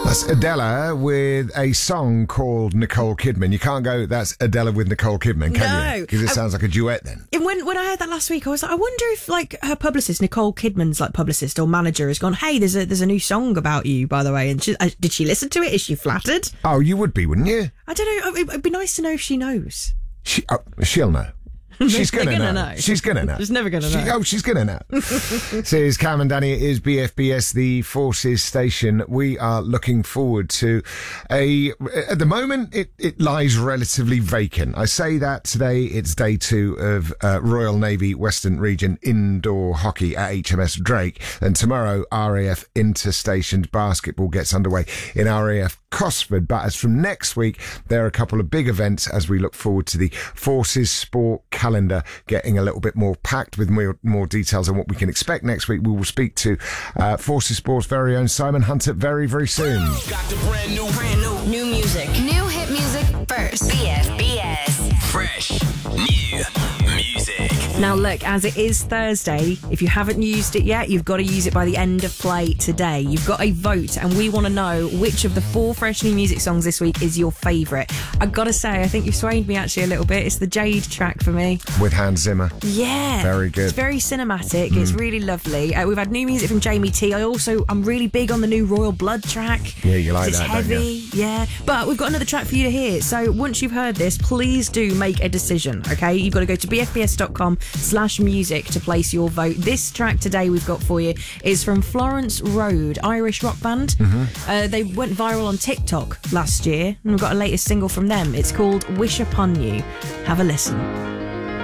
That's Adela with a song called Nicole Kidman. You can't go, that's Adela with Nicole Kidman, can you? Because it sounds like a duet then. When I heard that last week, I was like, I wonder if like her publicist, Nicole Kidman's like publicist or manager, has gone, hey, there's a new song about you, by the way. And did she listen to it? Is she flattered? Oh, you would be, wouldn't you? I don't know. It'd be nice to know if she knows. She'll know. She's going to know. She's going to know. She's never going to know. She's going to know. So it's Cam and Danny. It is BFBS, the Forces station. We are looking forward to at the moment, it lies relatively vacant. I say that today it's day 2 of Royal Navy Western Region indoor hockey at HMS Drake. And tomorrow, RAF Interstation basketball gets underway in RAF Cosford. But as from next week, there are a couple of big events as we look forward to the Forces Sport calendar getting a little bit more packed with more details on what we can expect next week. We will speak to Forces Sport's very own Simon Hunter very, very soon. Got the brand new music. New hit music first. BFBS. Fresh new music. Now look, as it is Thursday, if you haven't used it yet, you've got to use it by the end of play today. You've got a vote and we want to know which of the 4 fresh new music songs this week is your favourite. I've got to say, I think you've swayed me actually a little bit. It's the Jade track for me. With Hans Zimmer. Yeah. Very good. It's very cinematic. It's really lovely. We've had new music from Jamie T. I'm really big on the new Royal Blood track. Yeah, you like it's that, heavy, don't you? yeah. But we've got another track for you to hear. So once you've heard this, please do make a decision, okay? You've got to go to bfbs.com/music to place your vote. This track today we've got for you is from Florence Road, Irish rock band. They went viral on TikTok last year, and we've got a latest single from them. It's called Wish Upon You. Have a listen.